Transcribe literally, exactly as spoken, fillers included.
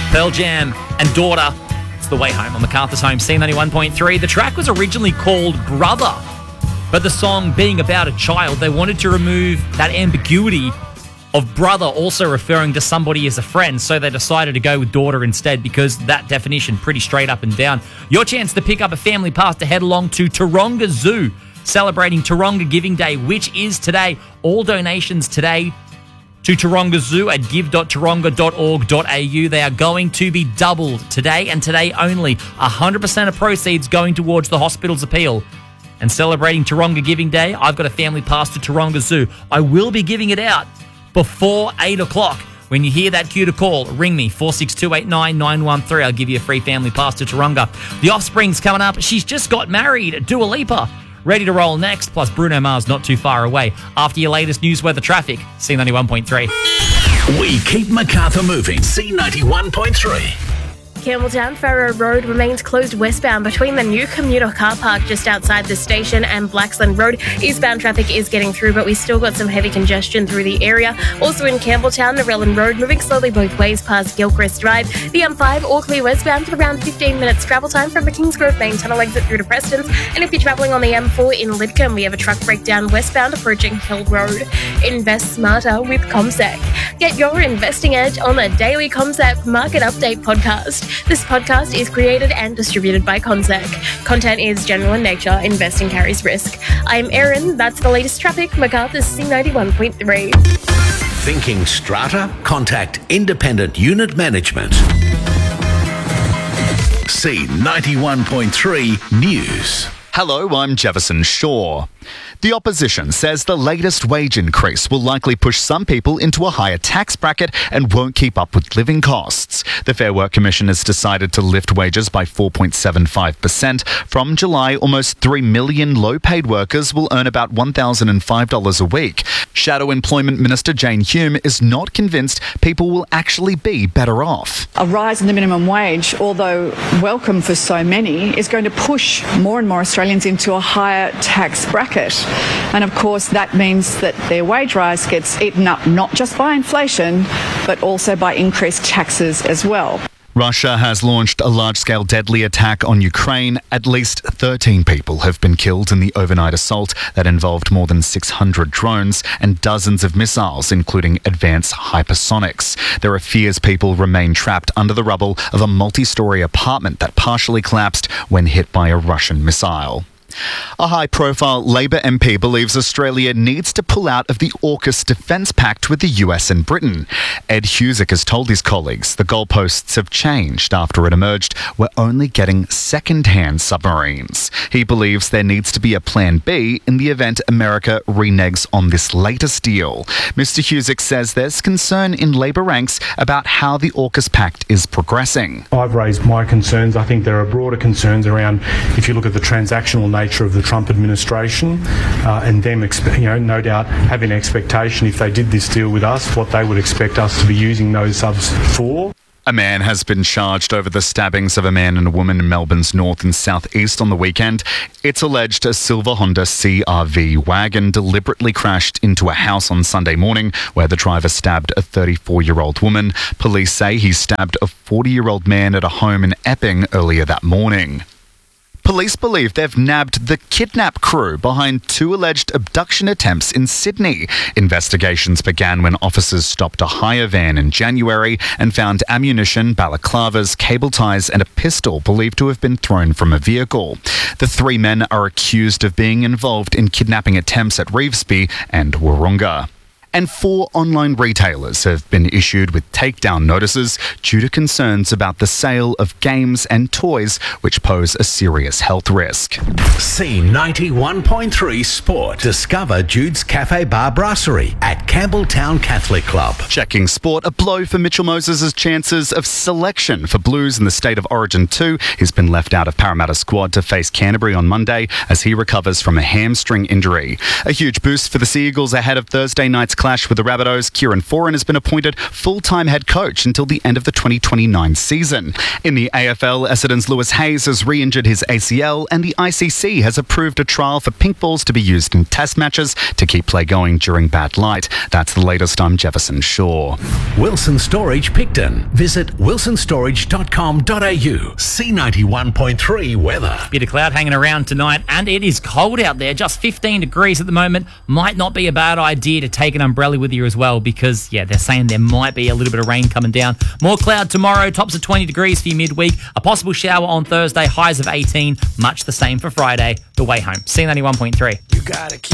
Pearl Jam and Daughter. It's The Way Home on MacArthur's Home, C ninety-one point three. The track was originally called Brother, but the song being about a child, they wanted to remove that ambiguity of brother also referring to somebody as a friend, so they decided to go with daughter instead because that definition pretty straight up and down. Your chance to pick up a family pass to head along to Taronga Zoo, celebrating Taronga Giving Day, which is today. All donations today to Taronga Zoo at give dot taronga dot org dot a u. They are going to be doubled today and today only. one hundred percent of proceeds going towards the hospital's appeal. And celebrating Taronga Giving Day, I've got a family pass to Taronga Zoo. I will be giving it out before eight o'clock. When you hear that cue to call, ring me, four six two eight nine nine one three. I'll give you a free family pass to Taronga. The Offspring's coming up. She's just got married. Dua Lipa ready to roll next, plus Bruno Mars not too far away. After your latest news weather traffic, C ninety-one point three. We keep MacArthur moving, C ninety-one point three. Campbelltown Farrow Road remains closed westbound between the new commuter car park just outside the station and Blaxland Road. Eastbound traffic is getting through, but we still got some heavy congestion through the area. Also in Campbelltown, Narellan Road moving slowly both ways past Gilchrist Drive. The M five all clear westbound with around fifteen minutes travel time from the Kingsgrove main tunnel exit through to Preston's. And if you're travelling on the M four in Lidcombe, we have a truck breakdown westbound approaching Hill Road. Invest smarter with CommSec. Get your investing edge on the daily CommSec Market Update podcast. This podcast is created and distributed by CommSec. Content is general in nature. Investing carries risk. I'm Erin. That's the latest traffic. MacArthur's C ninety-one point three. Thinking strata? Contact Independent Unit Management. C ninety-one point three News. Hello, I'm Jefferson Shaw. The opposition says the latest wage increase will likely push some people into a higher tax bracket and won't keep up with living costs. The Fair Work Commission has decided to lift wages by four point seven five percent. From July, almost three million low-paid workers will earn about one thousand five dollars a week. Shadow Employment Minister Jane Hume is not convinced people will actually be better off. A rise in the minimum wage, although welcome for so many, is going to push more and more Australians into a higher tax bracket. And of course, that means that their wage rise gets eaten up not just by inflation, but also by increased taxes as well. Russia has launched a large-scale deadly attack on Ukraine. At least thirteen people have been killed in the overnight assault that involved more than six hundred drones and dozens of missiles, including advanced hypersonics. There are fears people remain trapped under the rubble of a multi-storey apartment that partially collapsed when hit by a Russian missile. A high-profile Labor M P believes Australia needs to pull out of the AUKUS defence pact with the U S and Britain. Ed Husick has told his colleagues the goalposts have changed after it emerged we're only getting second-hand submarines. He believes there needs to be a plan B in the event America reneges on this latest deal. Mister Husick says there's concern in Labor ranks about how the AUKUS pact is progressing. I've raised my concerns. I think there are broader concerns around, if you look at the transactional nature nature of the Trump administration uh, and them, expe- you know, no doubt having an expectation if they did this deal with us, what they would expect us to be using those subs for. A man has been charged over the stabbings of a man and a woman in Melbourne's north and southeast on the weekend. It's alleged a silver Honda C R V wagon deliberately crashed into a house on Sunday morning where the driver stabbed a thirty-four-year-old woman. Police say he stabbed a forty-year-old man at a home in Epping earlier that morning. Police believe they've nabbed the kidnap crew behind two alleged abduction attempts in Sydney. Investigations began when officers stopped a hire van in January and found ammunition, balaclavas, cable ties and a pistol believed to have been thrown from a vehicle. The three men are accused of being involved in kidnapping attempts at Revesby and Wahroonga. And four online retailers have been issued with takedown notices due to concerns about the sale of games and toys which pose a serious health risk. C ninety-one point three Sport. Discover Jude's Cafe Bar Brasserie at Campbelltown Catholic Club. Checking sport, a blow for Mitchell Moses' chances of selection for Blues in the State of Origin two. He's been left out of Parramatta squad to face Canterbury on Monday as he recovers from a hamstring injury. A huge boost for the Sea Eagles ahead of Thursday night's clash with the Rabbitohs, Kieran Foran has been appointed full-time head coach until the end of the twenty twenty-nine season. In the A F L, Essendon's Lewis Hayes has re-injured his A C L, and the I C C has approved a trial for pink balls to be used in test matches to keep play going during bad light. That's the latest. I'm Jefferson Shaw. Wilson Storage Picton. Visit wilson storage dot com dot a u. C ninety-one point three weather. Bit of cloud hanging around tonight, and it is cold out there. Just fifteen degrees at the moment. Might not be a bad idea to take an umbrella with you as well, because, yeah, they're saying there might be a little bit of rain coming down. More cloud tomorrow. Tops of twenty degrees for your midweek. A possible shower on Thursday. Highs of eighteen. Much the same for Friday. The way home. C ninety-one point three. You gotta keep